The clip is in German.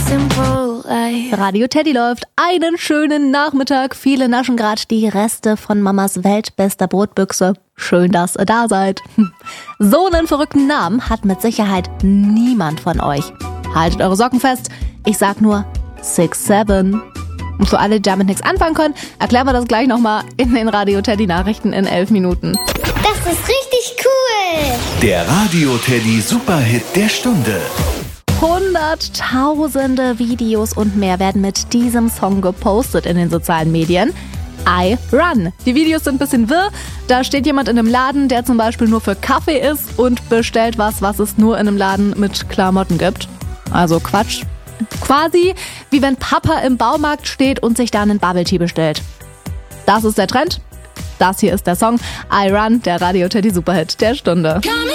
simple life. Radio Teddy läuft. Einen schönen Nachmittag. Viele naschen gerade die Reste von Mamas weltbester Brotbüchse. Schön, dass ihr da seid. So einen verrückten Namen hat mit Sicherheit niemand von euch. Haltet eure Socken fest. Ich sag nur 6-7. Und für alle, die damit nichts anfangen können, erklären wir das gleich nochmal in den Radio Teddy Nachrichten in 11 Minuten. Das ist richtig cool. Der Radio Teddy Superhit der Stunde. Hunderttausende Videos und mehr werden mit diesem Song gepostet in den sozialen Medien. I Run. Die Videos sind ein bisschen wirr. Da steht jemand in einem Laden, der zum Beispiel nur für Kaffee ist und bestellt was es nur in einem Laden mit Klamotten gibt. Also Quatsch. Quasi wie wenn Papa im Baumarkt steht und sich da einen Bubble Tea bestellt. Das ist der Trend. Das hier ist der Song I Run, der Radio Teddy Superhit der Stunde.